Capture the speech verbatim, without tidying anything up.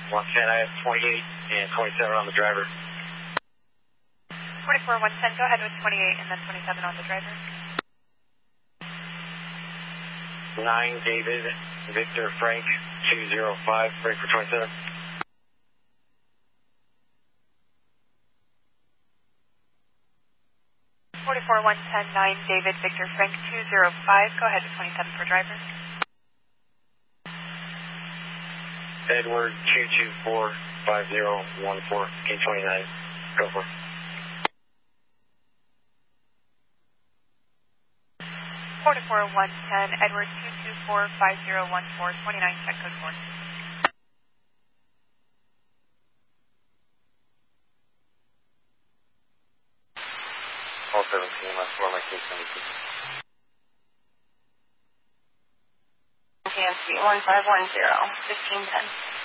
one ten, I have twenty-eight and twenty-seven on the driver. forty-four one ten, go ahead with twenty-eight and then twenty-seven on the driver. nine David, Victor Frank, two zero five, break for twenty-seven. forty-four one ten, nine David, Victor Frank, two zero five, go ahead with twenty-seven for driver. Edward, two two four, five zero one four, K twenty-nine, go for it. forty-four one ten, Edward, two two four, five zero one four, twenty-nine, check code four. All seventeen, last four, my case seventeen. K M C one five one zero, fifteen ten.